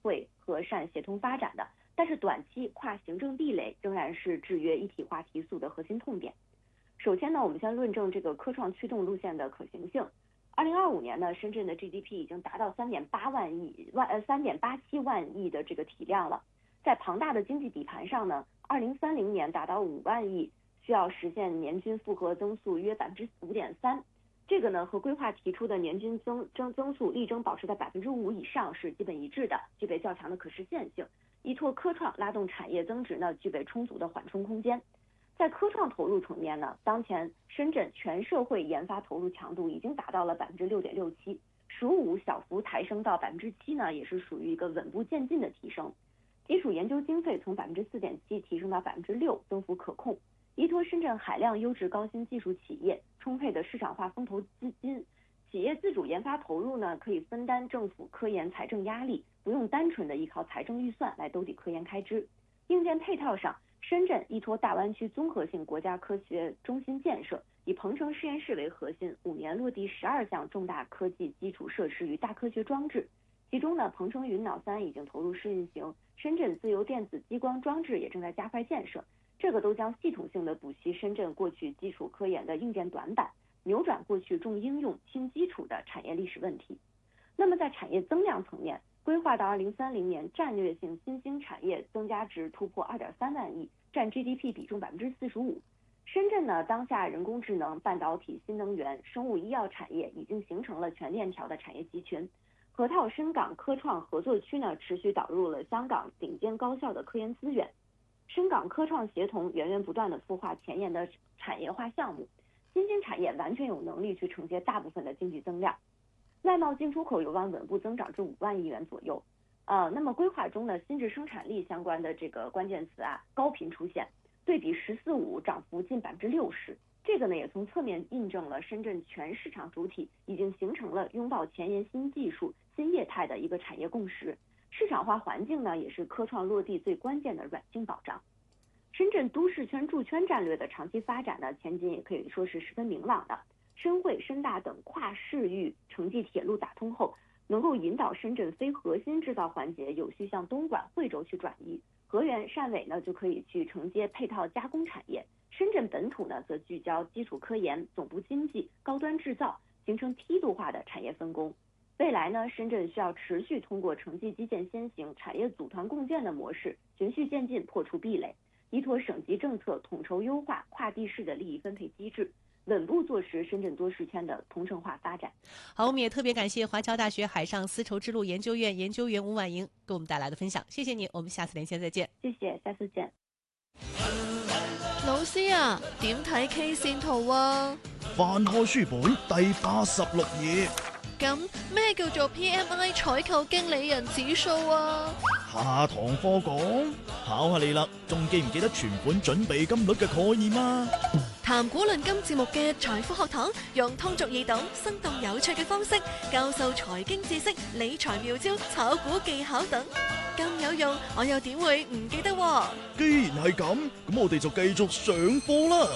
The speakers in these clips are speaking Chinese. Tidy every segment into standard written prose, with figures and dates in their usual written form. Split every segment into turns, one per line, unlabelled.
会和善协同发展的，但是短期跨行政壁垒仍然是制约一体化提速的核心痛点。首先呢，我们先论证这个科创驱动路线的可行性。2025年呢，深圳的 GDP 已经达到3.87万亿的这个体量了。在庞大的经济底盘上呢，2030年达到5万亿，需要实现年均复合增速约5.3%。这个呢和规划提出的年均增速力争保持在5%以上是基本一致的，具备较强的可实现性。依托科创拉动产业增值呢，具备充足的缓冲空间。在科创投入层面呢，当前深圳全社会研发投入强度已经达到了6.67%，属5小幅抬升到7%呢，也是属于一个稳步渐进的提升。基础研究经费从4.7%提升到6%，增幅可控。依托深圳海量优质高新技术企业，充沛的市场化风投资金，企业自主研发投入呢，可以分担政府科研财政压力，不用单纯的依靠财政预算来兜底科研开支。硬件配套上，深圳依托大湾区综合性国家科学中心建设，以鹏城实验室为核心，5年落地12项重大科技基础设施与大科学装置。其中呢，鹏城云脑3已经投入试运行，深圳自由电子激光装置也正在加快建设。这个都将系统性的补齐深圳过去基础科研的硬件短板，扭转过去重应用轻基础的产业历史问题。那么在产业增量层面，规划到2030年，战略性新兴产业增加值突破2.3万亿，占 GDP 比重45%。深圳呢，当下人工智能、半导体、新能源、生物医药产业已经形成了全链条的产业集群。河套深港科创合作区呢，持续导入了香港顶尖高校的科研资源。深港科创协同源源不断的孵化前沿的产业化项目，新兴产业完全有能力去承接大部分的经济增量。外贸进出口有望稳步增长至5万亿元左右。那么规划中呢，新质生产力相关的这个关键词高频出现，对比“14-5”涨幅近60%。这个呢也从侧面印证了深圳全市场主体已经形成了拥抱前沿新技术、新业态的一个产业共识。市场化环境呢，也是科创落地最关键的软性保障。深圳都市圈驻圈战略的长期发展呢，前景也可以说是十分明朗的。深汇、深大等跨市域城际铁路打通后，能够引导深圳非核心制造环节有序向东莞、惠州去转移。河源、汕尾呢就可以去承接配套加工产业。深圳本土呢则聚焦基础科研、总部经济、高端制造，形成梯度化的产业分工。未来呢，深圳需要持续通过城际基建先行、产业组团共建的模式，循序渐进破除壁垒，依托省级政策统筹优化跨地市的利益分配机制，稳步坐实深圳多市圈的同城化发展。
好，我们也特别感谢华侨大学海上丝绸之路研究院研究员吴婉莹给我们带来的分享，谢谢你，我们下次连线再見。
謝謝，下次見。
老師啊，點睇 K 線圖啊？
翻開書本第86頁。
咁咩叫做 PMI 採購經理人指數啊？
下堂課講，考下你啦，仲記唔記得存款準備金率嘅概念啊？
談股論金節目嘅財富學堂，用通俗易懂、生動有趣嘅方式教授財經知識、理財妙招、炒股技巧等，咁有用，我又點會唔記得喎？
既然係咁，咁我哋就繼續上課啦。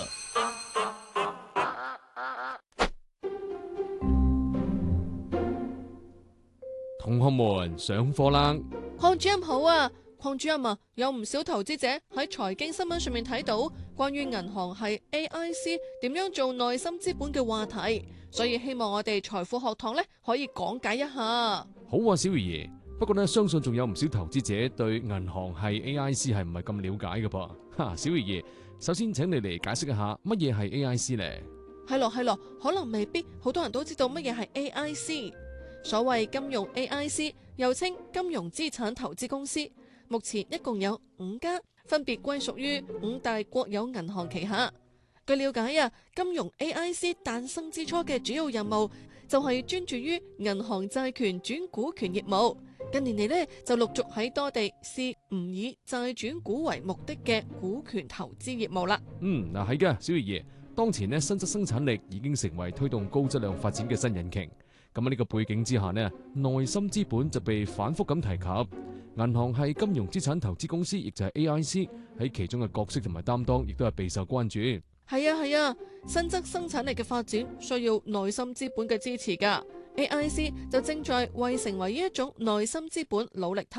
同學們上課啦！
鄺主任好啊，鄺主任啊，有唔少投資者喺財經新聞上面睇到關於銀行系 AIC 點樣做內心資本嘅話題，所以希望我哋財富學堂呢可以講解一下。
好啊，小魚爺。不過呢，相信仲有唔少投資者對銀行系 AIC 係唔係咁了解嘅噃。小魚爺，首先請你嚟解釋一下乜嘢係 AIC 呢？
係咯，可能未必好多人都知道乜嘢係 AIC。所謂金融 AIC 又稱金融資產投資公司，目前一共有5家，分別歸屬於5大國有銀行旗下。據了解啊，金融 AIC 誕生之初嘅主要任務就係專注於銀行債權轉股權業務。近年嚟呢，就陸續喺多地試唔以債轉股為目的嘅股權投資業務啦。
係嘅，小魚爺，當前呢，新質生產力已經成為推動高質量發展嘅新引擎。咁喺呢個背景之下呢，內心資本就被反覆咁提及。銀行係金融資產投資公司，亦就係 AIC 喺其中嘅角色同埋擔當，亦都係備受關注。
係啊，新質生產力嘅發展需要內心資本嘅支持㗎。AIC 就正在為成為呢一種內心資本努力投